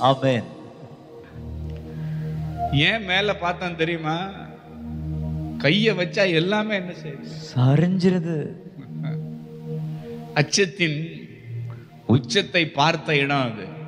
ஆமென். ஏன் மேல பார்த்தான் தெரியுமா? கைய வச்சா எல்லாமே என்ன செய்யுது? சரிஞ்சிருது. அச்சத்தின் உச்சத்தை பார்த்த இடம் அது.